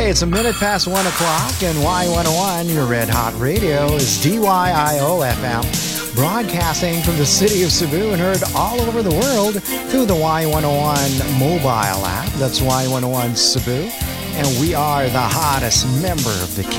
It's a minute past 1 o'clock, and Y101, your red hot radio, is DYIO FM, broadcasting from the city of Cebu and heard all over the world through the Y101 mobile app. That's Y101 Cebu. And we are the hottest member of the